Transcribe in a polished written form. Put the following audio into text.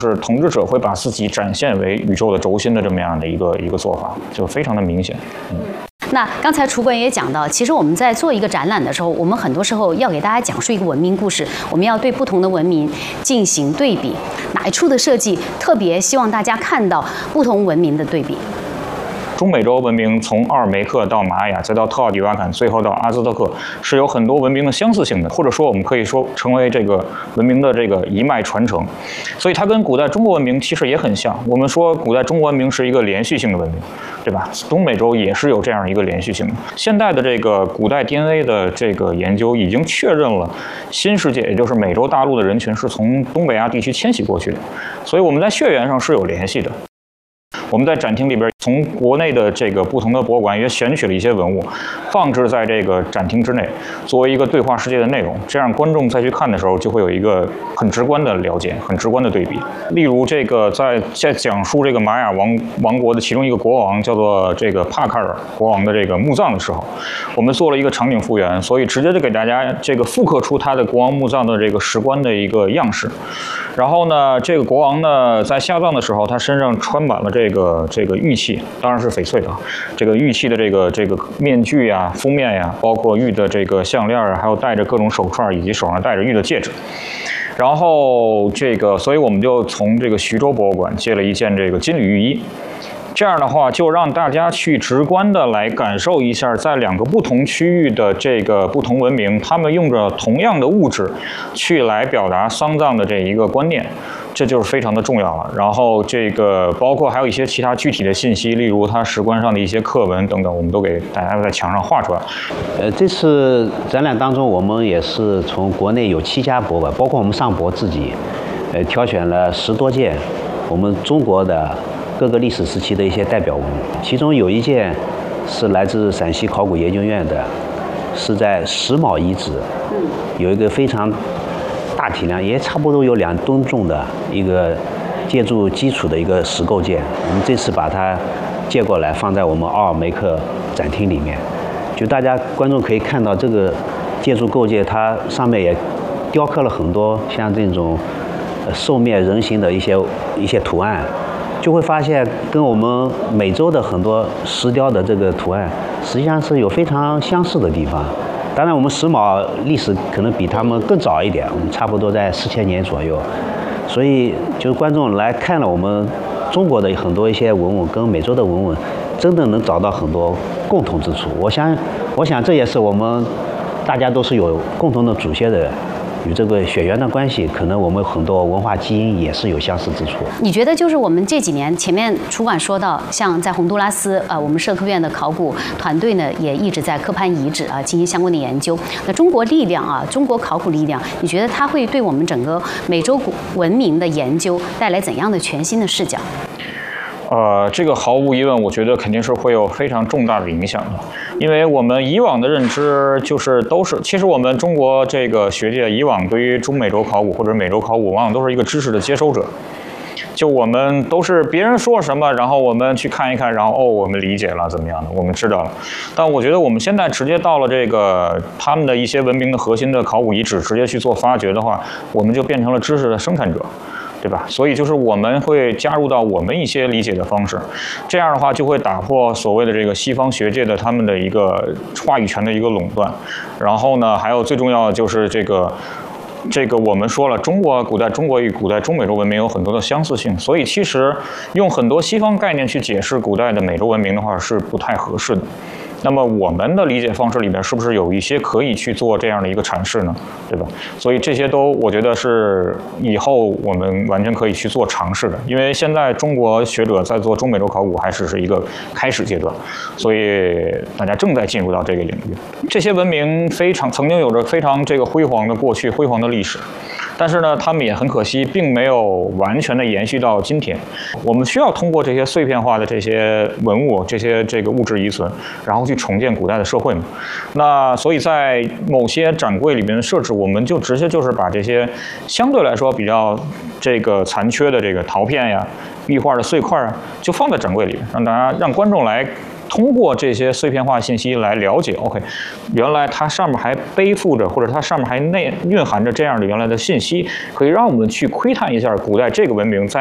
是统治者会把自己展现为宇宙的轴心的这么样的一个做法，就非常的明显。 那刚才楚馆也讲到，其实我们在做一个展览的时候，我们很多时候要给大家讲述一个文明故事，我们要对不同的文明进行对比。哪一处的设计特别希望大家看到不同文明的对比？ 中美洲文明从奥尔梅克到玛雅，再到特奥蒂瓦坎，最后到阿兹特克，是有很多文明的相似性的，或者说我们可以说成为这个文明的这个一脉传承。所以它跟古代中国文明其实也很像。我们说古代中国文明是一个连续性的文明，对吧？东美洲也是有这样一个连续性的。现代的这个古代 DNA 的这个研究已经确认了，新世界也就是美洲大陆的人群是从东北亚地区迁徙过去的，所以我们在血缘上是有联系的。我们在展厅里边，从国内的这个不同的博物馆也选取了一些文物，放置在这个展厅之内，作为一个对话世界的内容。这样观众再去看的时候，就会有一个很直观的了解，很直观的对比。例如，这个在讲述这个玛雅王国的其中一个国王叫做这个帕卡尔国王的这个墓葬的时候，我们做了一个场景复原，所以直接就给大家这个复刻出他的国王墓葬的这个石棺的一个样式。然后呢，这个国王呢在下葬的时候，他身上穿满了这个玉器，当然是翡翠的，这个玉器的这个面具呀、封面呀，包括玉的这个项链啊，还有戴着各种手串，以及手上戴着玉的戒指。然后所以我们就从这个徐州博物馆借了一件这个金缕玉衣。这样的话，就让大家去直观的来感受一下，在两个不同区域的这个不同文明，他们用着同样的物质去来表达丧葬的这一个观念，这就是非常的重要了。然后包括还有一些其他具体的信息，例如它石棺上的一些刻文等等，我们都给大家在墙上画出来。 这次展览当中，我们也是从国内有7家博物馆，包括我们上博自己，挑选了10多件我们中国的各个历史时期的一些代表文物，其中有一件是来自陕西考古研究院的，是在石峁遗址，有一个非常大体量，也差不多有2吨重的一个建筑基础的一个石构件。我们这次把它借过来放在我们奥尔梅克展厅里面，就大家观众可以看到这个建筑构件，它上面也雕刻了很多像这种兽面人形的一些图案。就会发现跟我们美洲的很多石雕的这个图案实际上是有非常相似的地方。当然我们石峁历史可能比他们更早一点，我们差不多在4000年左右，所以就是观众来看了我们中国的很多一些文物跟美洲的文物，真的能找到很多共同之处。我想这也是我们大家都是有共同的祖先的，与这个血缘的关系，可能我们很多文化基因也是有相似之处。 你觉得就是我们这几年前面楚馆说到，像在洪都拉斯我们社科院的考古团队呢，也一直在科潘遗址进行相关的研究。那中国力量中国考古力量，你觉得它会对我们整个美洲文明的研究带来怎样的全新的视角？ 这个毫无疑问，我觉得肯定是会有非常重大的影响的，因为我们以往的认知其实我们中国这个学界以往对于中美洲考古或者美洲考古，往往都是一个知识的接收者，就我们都是别人说什么，然后我们去看一看，然后我们理解了怎么样的，我们知道了。但我觉得我们现在直接到了这个他们的一些文明的核心的考古遗址，直接去做发掘的话，我们就变成了知识的生产者。对吧？所以就是我们会加入到我们一些理解的方式，这样的话就会打破所谓的这个西方学界的他们的一个话语权的一个垄断。然后呢，还有最重要的就是这个我们说了，古代中国与古代中美洲文明有很多的相似性，所以其实用很多西方概念去解释古代的美洲文明的话是不太合适的。那么我们的理解方式里面是不是有一些可以去做这样的一个阐释呢？对吧？所以这些都我觉得是以后我们完全可以去做尝试的，因为现在中国学者在做中美洲考古还是一个开始阶段，所以大家正在进入到这个领域。这些文明曾经有着非常辉煌的过去、辉煌的历史，但是呢，他们也很可惜，并没有完全的延续到今天。我们需要通过这些碎片化的这些文物、这个物质遗存，然后去重建古代的社会嘛。那所以在某些展柜里面的设置，我们就直接就是把这些相对来说比较残缺的陶片呀、壁画的碎块啊，就放在展柜里，让观众来通过这些碎片化信息来了解 ，OK， 原来它上面还背负着，或者它上面还蕴含着这样的原来的信息，可以让我们去窥探一下古代这个文明在